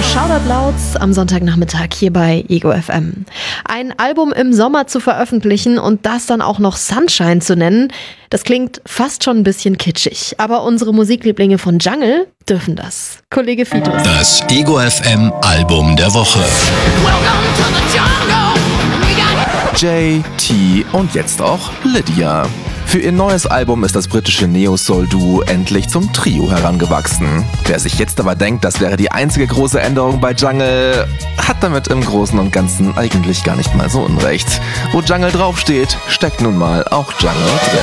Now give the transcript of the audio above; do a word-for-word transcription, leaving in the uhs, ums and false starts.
Shoutout Louds am Sonntagnachmittag hier bei Ego F M. Ein Album im Sommer zu veröffentlichen und das dann auch noch Sunshine zu nennen, das klingt fast schon ein bisschen kitschig. Aber unsere Musiklieblinge von Jungle dürfen das. Kollege Fitus. Das Ego F M Album der Woche. Jay, T und jetzt auch Lydia. Für ihr neues Album ist das britische Neo-Soul-Duo endlich zum Trio herangewachsen. Wer sich jetzt aber denkt, das wäre die einzige große Änderung bei Jungle, hat damit im Großen und Ganzen eigentlich gar nicht mal so unrecht. Wo Jungle draufsteht, steckt nun mal auch Jungle drin.